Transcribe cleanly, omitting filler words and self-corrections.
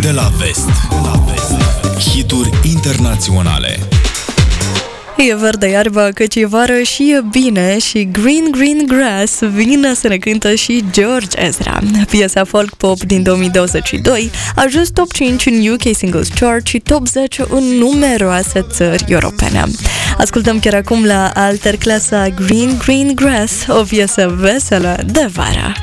De la vest. Hituri internaționale. E verde iarba căci e vară și e bine și Green Green Grass vine să ne cântă și George Ezra. Piesa folk pop din 2022 a ajuns top 5 în UK Singles Chart și top 10 în numeroase țări europene. Ascultăm chiar acum la Alter clasa Green Green Grass, o piesă veselă de vară.